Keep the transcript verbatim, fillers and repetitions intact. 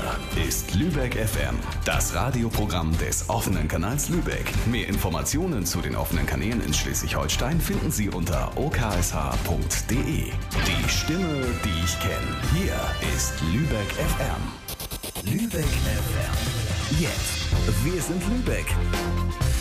ist Lübeck F M, das Radioprogramm des offenen Kanals Lübeck. Mehr Informationen zu den offenen Kanälen in Schleswig-Holstein finden Sie unter o k s h punkt d e. Die Stimme, die ich kenne. Hier ist Lübeck F M. Lübeck F M. Jetzt. Wir sind Lübeck.